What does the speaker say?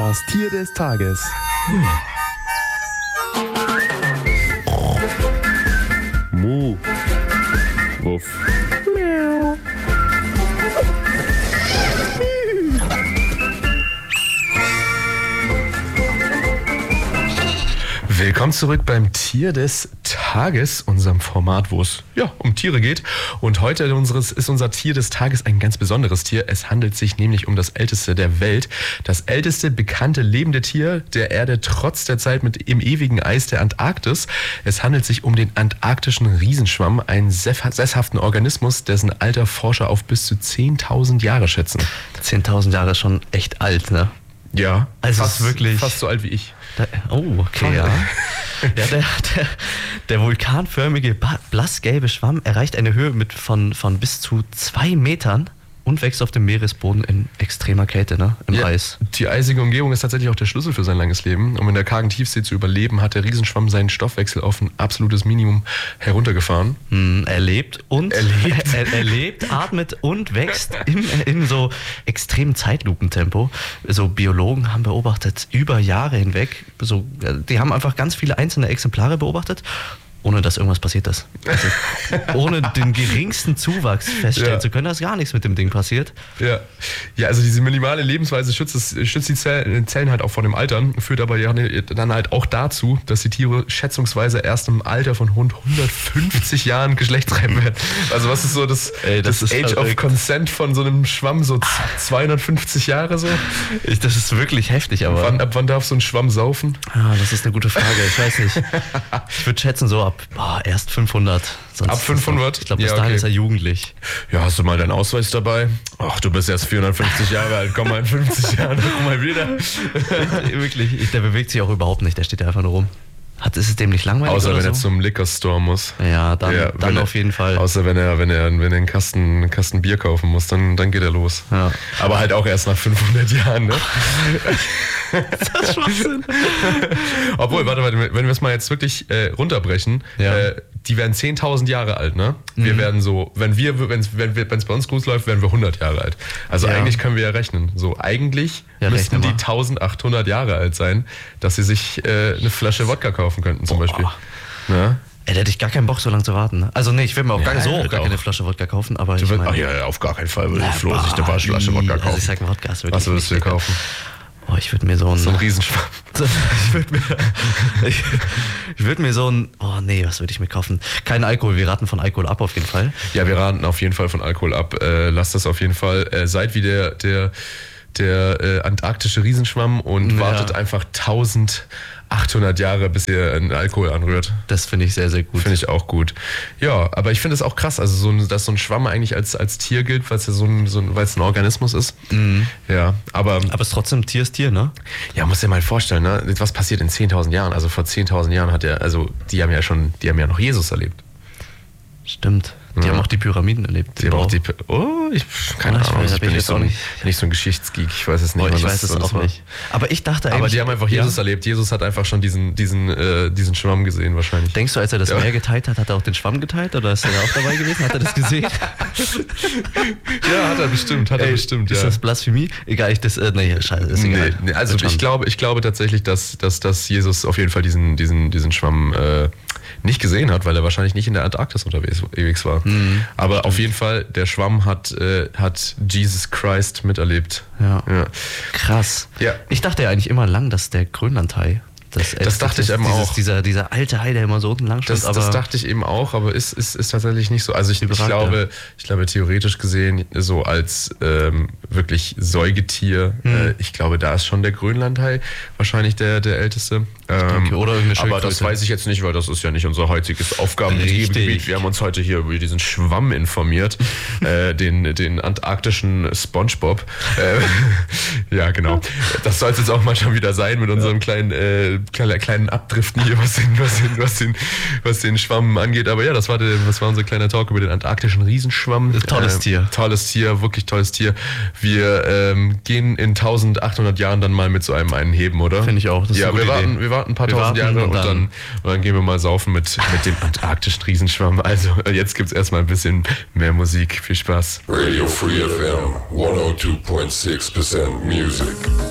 Das Tier des Tages. Mu. Wuff. Miau. Willkommen zurück beim Tier des Tages, unserem Format, wo es um Tiere geht. Und heute ist unser Tier des Tages ein ganz besonderes Tier. Es handelt sich nämlich um das älteste der Welt. Das älteste bekannte lebende Tier der Erde trotz der Zeit im ewigen Eis der Antarktis. Es handelt sich um den antarktischen Riesenschwamm, einen sesshaften Organismus, dessen Alter Forscher auf bis zu 10.000 Jahre schätzen. 10.000 Jahre ist schon echt alt, ne? Ja, also fast, ist wirklich fast so alt wie ich. Okay, ja. Der vulkanförmige, blassgelbe Schwamm erreicht eine Höhe von bis zu 2 Metern und wächst auf dem Meeresboden in extremer Kälte, ne? Im Eis. Die eisige Umgebung ist tatsächlich auch der Schlüssel für sein langes Leben. Um in der kargen Tiefsee zu überleben, hat der Riesenschwamm seinen Stoffwechsel auf ein absolutes Minimum heruntergefahren. Er lebt, atmet und wächst in so extremem Zeitlupentempo. So Biologen haben beobachtet, über Jahre hinweg, die haben einfach ganz viele einzelne Exemplare beobachtet, ohne dass irgendwas passiert ist. Also, ohne den geringsten Zuwachs feststellen zu können, dass gar nichts mit dem Ding passiert. Ja, also diese minimale Lebensweise schützt die Zellen halt auch vor dem Altern, führt aber dann halt auch dazu, dass die Tiere schätzungsweise erst im Alter von rund 150 Jahren geschlechtsreif werden. Also was ist so das Age of Consent von so einem Schwamm, so 250 Jahre so? Das ist wirklich heftig, aber... Ab wann darf so ein Schwamm saufen? Das ist eine gute Frage, ich weiß nicht. Ich würde schätzen so erst 500. Ab 500? Ich glaube, bis dahin ist er jugendlich. Ja, hast du mal deinen Ausweis dabei? Ach, du bist erst 450 Jahre alt, komm mal in 50 Jahren, guck mal wieder. Wirklich, der bewegt sich auch überhaupt nicht, der steht da einfach nur rum. Ist es dem nicht langweilig? Außer oder wenn so? Er zum Liquor Store muss. Ja, dann auf jeden Fall. Außer wenn er einen Kasten Bier kaufen muss, dann geht er los. Ja. Aber halt auch erst nach 500 Jahren, ne? Das ist Schwachsinn. Obwohl, warte, wenn wir es mal jetzt wirklich runterbrechen, die werden 10.000 Jahre alt, ne? Wir werden so, wenn es bei uns gut läuft, werden wir 100 Jahre alt. Also eigentlich können wir ja rechnen. So, eigentlich müssten die 1.800 Jahre alt sein, dass sie sich eine Flasche Wodka kaufen könnten zum Beispiel. Ja? Da hätte ich gar keinen Bock, so lange zu warten. Also nee, ich will mir auch gar keine Flasche Wodka kaufen, aber auf gar keinen Fall würde Flo sich eine Flasche Wodka kaufen. Also ich sag, Wodka ist wirklich was würdest du dir kaufen? Ich würde mir so einen Riesenschwamm. Ich würde mir was würde ich mir kaufen? Kein Alkohol, wir raten von Alkohol ab auf jeden Fall. Ja, wir raten auf jeden Fall von Alkohol ab. Lasst das auf jeden Fall. Seid wie der antarktische Riesenschwamm und wartet einfach 1.800 Jahre, bis ihr einen Alkohol anrührt. Das finde ich sehr, sehr gut. Finde ich auch gut. Ja, aber ich finde es auch krass, also dass so ein Schwamm eigentlich als Tier gilt, weil es ja weil es ein Organismus ist. Mhm. Ja, aber es ist trotzdem Tier ist Tier, ne? Ja, musst dir mal vorstellen, ne? Was passiert in 10.000 Jahren? Also vor 10.000 Jahren die haben ja noch Jesus erlebt. Stimmt. Die haben auch die Pyramiden erlebt. Keine Ahnung. Ich bin nicht so ein Geschichtsgeek. Ich weiß es nicht. Ich weiß es auch nicht. Aber ich dachte eigentlich... Aber die haben einfach Jesus erlebt. Jesus hat einfach schon diesen Schwamm gesehen wahrscheinlich. Denkst du, als er das Meer geteilt hat er auch den Schwamm geteilt? Oder ist er auch dabei gewesen? Hat er das gesehen? Ja, hat er bestimmt. Ist das Blasphemie? Egal, scheiße, ist egal. Nee, also ich glaube tatsächlich, dass Jesus auf jeden Fall diesen Schwamm nicht gesehen hat, weil er wahrscheinlich nicht in der Antarktis unterwegs war. Mhm. Aber auf jeden Fall, der Schwamm hat Jesus Christ miterlebt. Ja. Krass. Ja. Ich dachte ja eigentlich immer lang, dass der Grönlandhai Das dachte ich eben auch. Dieser alte Hai, der immer so unten lang steht. Das dachte ich eben auch, aber ist tatsächlich nicht so. Also ich glaube theoretisch gesehen, so als wirklich Säugetier, ich glaube, da ist schon der Grönlandhai wahrscheinlich der älteste. Okay, oder irgendeine Schildkröte. Aber das weiß ich jetzt nicht, weil das ist ja nicht unser heutiges Aufgabengebiet. Wir haben uns heute hier über diesen Schwamm informiert, den antarktischen SpongeBob. Ja, genau. Das soll es jetzt auch mal schon wieder sein mit unserem kleinen Abdriften hier, was den Schwamm angeht. Aber ja, das war unser kleiner Talk über den antarktischen Riesenschwamm. Tolles Tier. Tolles Tier, wirklich tolles Tier. Wir gehen in 1.800 Jahren dann mal mit so einem heben, oder? Finde ich auch. Das ist eine gute Idee. Wir warten ein paar tausend Jahre und dann gehen wir mal saufen mit dem antarktischen Riesenschwamm. Also jetzt gibt's erstmal ein bisschen mehr Musik. Viel Spaß. Radio Free FM 102.6% Music.